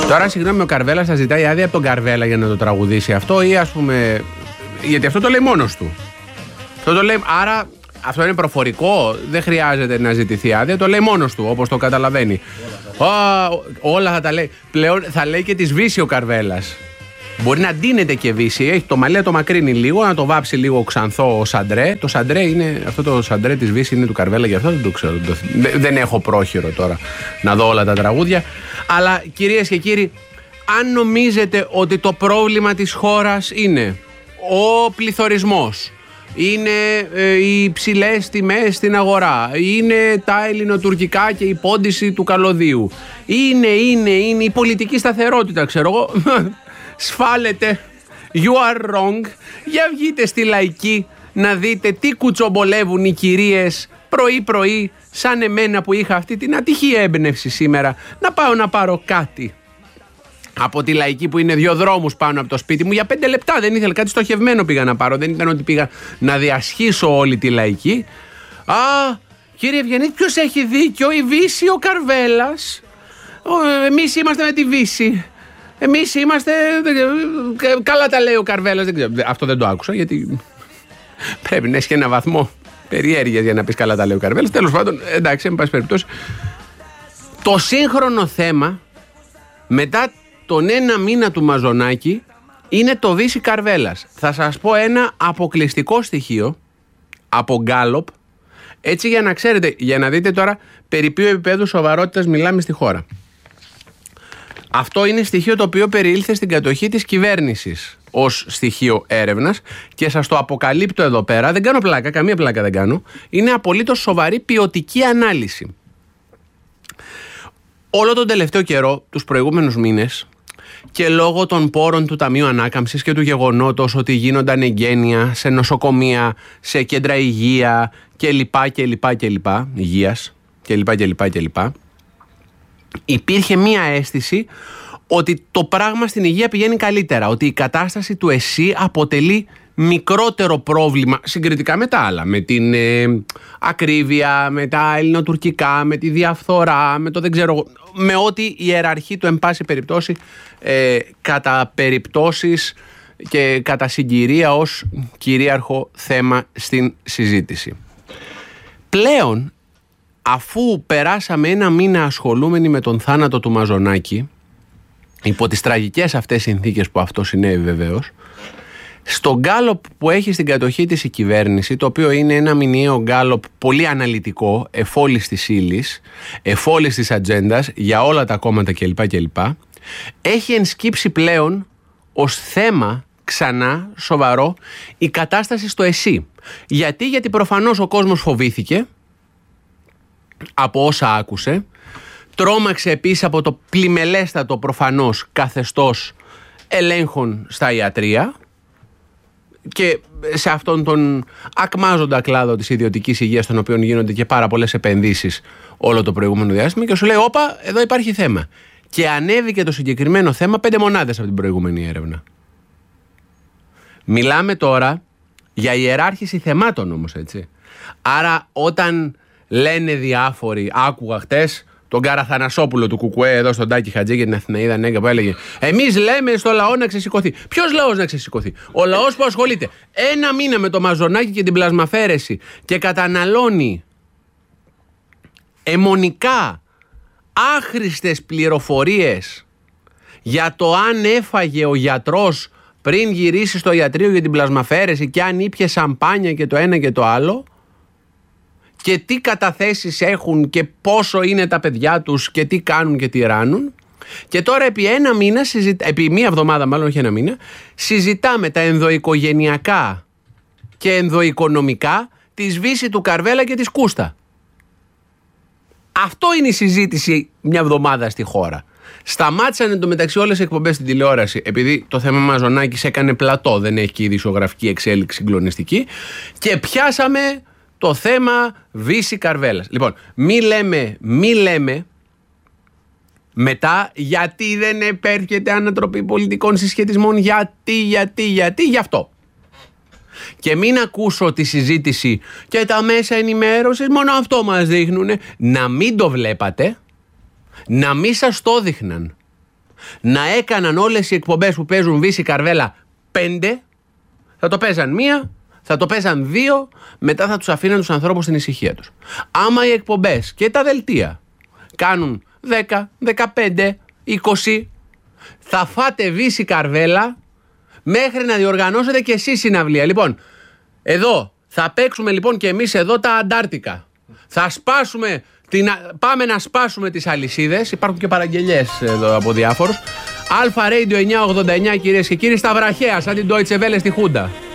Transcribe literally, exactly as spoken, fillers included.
Τώρα, συγγνώμη, ο Καρβέλας θα ζητάει άδεια από τον Καρβέλα για να το τραγουδήσει αυτό, ή ας πούμε. Γιατί αυτό το λέει μόνος του. Αυτό το λέει, άρα αυτό είναι προφορικό, δεν χρειάζεται να ζητηθεί άδεια, το λέει μόνος του, όπως το καταλαβαίνει. Όλα, oh, όλα θα τα λέει. Πλέον θα λέει και τη σβήσει ο Καρβέλας. Μπορεί να ντύνεται και βύση, έχει το μαλλί, το μακρύνει λίγο, να το βάψει λίγο ξανθό σαντρέ. Το σαντρέ είναι, αυτό το σαντρέ της βύση είναι του Καρβέλα, γι' αυτό δεν το ξέρω. Δεν έχω πρόχειρο τώρα να δω όλα τα τραγούδια. Αλλά κυρίες και κύριοι, αν νομίζετε ότι το πρόβλημα της χώρας είναι ο πληθωρισμός, είναι ε, οι υψηλές τιμές στην αγορά, είναι τα ελληνοτουρκικά και η πόντιση του καλωδίου, είναι, είναι, είναι η πολιτική σταθερότητα, ξέρω εγώ, σφάλετε, you are wrong. Για βγείτε στη Λαϊκή να δείτε τι κουτσομπολεύουν οι κυρίες πρωί-πρωί, σαν εμένα που είχα αυτή την ατυχή έμπνευση σήμερα να πάω να πάρω κάτι από τη Λαϊκή, που είναι δύο δρόμους πάνω από το σπίτι μου. Για πέντε λεπτά δεν ήθελα, κάτι στοχευμένο πήγα να πάρω. Δεν ήταν ότι πήγα να διασχίσω όλη τη Λαϊκή. Α, κύριε Ευγενή, ποιος έχει δίκιο, η Βύση ή ο Καρβέλας? Εμείς είμαστε με τη Βύση. Εμείς είμαστε. Καλά τα λέει ο Καρβέλας. Δεν ξέρω. Αυτό δεν το άκουσα, γιατί πρέπει να έχει και ένα βαθμό περιέργειας για να πεις καλά τα λέει ο Καρβέλας. Τέλος πάντων, εντάξει, εν πάση περιπτώσει. Το σύγχρονο θέμα μετά τον ένα μήνα του Μαζονάκη είναι το Βύση Καρβέλας. Θα σας πω ένα αποκλειστικό στοιχείο από Γκάλοπ, έτσι για να ξέρετε, για να δείτε τώρα περί ποιο επίπεδου σοβαρότητας μιλάμε στη χώρα. Αυτό είναι στοιχείο το οποίο περιήλθε στην κατοχή της κυβέρνησης ως στοιχείο έρευνας και σας το αποκαλύπτω εδώ πέρα. Δεν κάνω πλάκα, καμία πλάκα δεν κάνω. Είναι απολύτως σοβαρή ποιοτική ανάλυση. Όλο τον τελευταίο καιρό, τους προηγούμενους μήνες, και λόγω των πόρων του Ταμείου Ανάκαμψης και του γεγονότος ότι γίνονταν εγγένεια σε νοσοκομεία, σε κέντρα υγεία κλπ. κλπ, κλπ υγείας κλπ, κλπ, κλπ, υπήρχε μία αίσθηση ότι το πράγμα στην υγεία πηγαίνει καλύτερα, ότι η κατάσταση του ΕΣΥ αποτελεί μικρότερο πρόβλημα συγκριτικά με τα άλλα, με την ε, ακρίβεια, με τα ελληνοτουρκικά, με τη διαφθορά, με το δεν ξέρω, με ό,τι ιεραρχεί του εν πάση περιπτώσει ε, κατά περιπτώσεις και κατά συγκυρία ως κυρίαρχο θέμα στην συζήτηση. Πλέον, αφού περάσαμε ένα μήνα ασχολούμενοι με τον θάνατο του Μαζονάκη, υπό τις τραγικές αυτές συνθήκες που αυτό συνέβη βεβαίως, στο γκάλοπ που έχει στην κατοχή της η κυβέρνηση, το οποίο είναι ένα μηνιαίο γκάλοπ πολύ αναλυτικό, εφόλης της ύλης, εφόλης της ατζέντας για όλα τα κόμματα κλπ, κλπ, έχει ενσκύψει πλέον ως θέμα ξανά σοβαρό η κατάσταση στο ΕΣΥ. Γιατί, γιατί προφανώς ο κόσμος φοβήθηκε από όσα άκουσε, τρόμαξε επίσης από το πλημελέστατο προφανώς καθεστώς ελέγχων στα ιατρεία και σε αυτόν τον ακμάζοντα κλάδο της ιδιωτικής υγείας, στον οποίο γίνονται και πάρα πολλές επενδύσεις όλο το προηγούμενο διάστημα, και σου λέει όπα, εδώ υπάρχει θέμα. Και ανέβηκε το συγκεκριμένο θέμα πέντε μονάδες από την προηγούμενη έρευνα. Μιλάμε τώρα για ιεράρχηση θεμάτων όμως, έτσι. Άρα όταν λένε διάφοροι, άκουγα χτες τον Καραθανασόπουλο του Κουκουέ εδώ στον Τάκη Χατζή και την Αθηναίδα Νέγκα που έλεγε εμείς λέμε στο λαό να ξεσηκωθεί. Ποιος λαός να ξεσηκωθεί? Ο λαός που ασχολείται ένα μήνα με το Μαζονάκι και την πλασμαφέρεση και καταναλώνει αιμονικά άχρηστες πληροφορίες για το αν έφαγε ο γιατρός πριν γυρίσει στο ιατρείο για την πλασμαφέρεση και αν ήπιε σαμπάνια και το ένα και το άλλο, και τι καταθέσεις έχουν και πόσο είναι τα παιδιά τους και τι κάνουν και τι ράνουν. Και τώρα επί ένα μήνα, συζητα... επί μία εβδομάδα μάλλον, όχι ένα μήνα, συζητάμε τα ενδοοικογενειακά και ενδοοικονομικά της Βύση, του Καρβέλα και της Κούστα. Αυτό είναι η συζήτηση μια εβδομάδα στη χώρα. Σταμάτησαν εντωμεταξύ όλες οι εκπομπές στην τηλεόραση, επειδή το θέμα Μαζονάκης έκανε πλατό, δεν έχει και ειδησιογραφική εξέλιξη συγκλονιστική, και πιάσαμε το θέμα Βύση Καρβέλας. Λοιπόν, μη λέμε, μη λέμε μετά γιατί δεν επέρχεται ανατροπή πολιτικών συσχετισμών, γιατί, γιατί, γιατί, γι' αυτό. Και μην ακούσω τη συζήτηση και τα μέσα ενημέρωσης μόνο αυτό μας δείχνουνε. Να μην το βλέπατε, να μην σας το δείχναν. να έκαναν όλες οι εκπομπές που παίζουν Βύση Καρβέλα πέντε, θα το παίζαν μία, θα το παίζαν δύο, μετά θα τους αφήναν τους ανθρώπους στην ησυχία τους. Άμα οι εκπομπές και τα δελτία κάνουν δέκα, δεκαπέντε, είκοσι, θα φάτε Βύση Καρβέλα μέχρι να διοργανώσετε και εσείς συναυλία. Λοιπόν, εδώ θα παίξουμε λοιπόν και εμείς εδώ τα Αντάρτικα. Θα σπάσουμε, την, πάμε να σπάσουμε τις αλυσίδες. Υπάρχουν και παραγγελιές εδώ από διάφορους. Αλφα Radio εννιακόσια ογδόντα εννιά, κυρίες και κύριοι, στα βραχαία, σαν την Deutsche Welle στη Χούντα.